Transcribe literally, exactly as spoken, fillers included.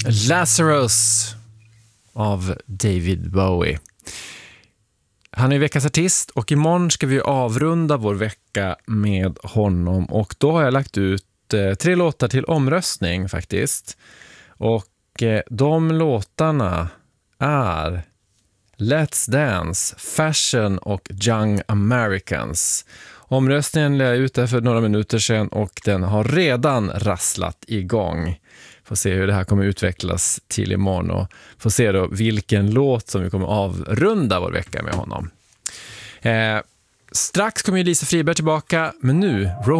Lazarus av David Bowie. Han är veckans artist och imorgon ska vi avrunda vår vecka med honom. Och då har jag lagt ut eh, tre låtar till omröstning faktiskt. Och eh, de låtarna är Let's Dance, Fashion och Young Americans. Omröstningen lade jag ut där för några minuter sedan och den har redan rasslat igång. Får se hur det här kommer utvecklas till imorgon och får se då vilken låt som vi kommer avrunda vår vecka med honom. Eh, strax kommer ju Lisa Friberg tillbaka, men nu